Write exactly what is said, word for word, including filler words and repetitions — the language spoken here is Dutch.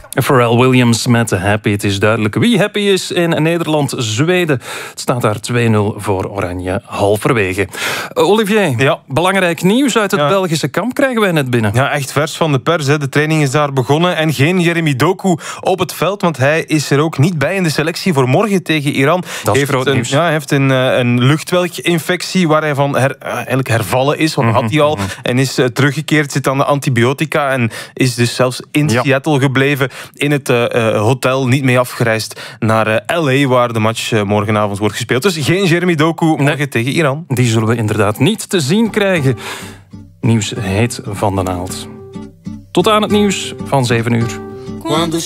Pharrell Williams met Happy. Het is duidelijk wie happy is in Nederland-Zweden. Het staat daar twee nul voor Oranje halverwege. Uh, Olivier, ja. belangrijk nieuws uit het ja. Belgische kamp krijgen wij net binnen. Ja, echt vers van de pers. Hè. De training is daar begonnen en geen Jeremy Doku op het veld, want hij is er ook niet bij in de selectie voor morgen tegen Iran. Dat is heeft groot een, nieuws. Ja, hij heeft een, een luchtwelginfectie waar hij van her, eigenlijk hervallen is, want had hij al, en is uh, teruggekeerd, zit aan de antibiotica en is dus zelfs in ja. Seattle gebleven, in het uh, hotel, niet mee afgereisd naar uh, L A, waar de match uh, morgenavond wordt gespeeld. Dus geen Jeremy Doku morgen nee. tegen Iran. Die zullen we inderdaad niet te zien krijgen. Nieuws heet van de naald. Tot aan het nieuws van zeven uur.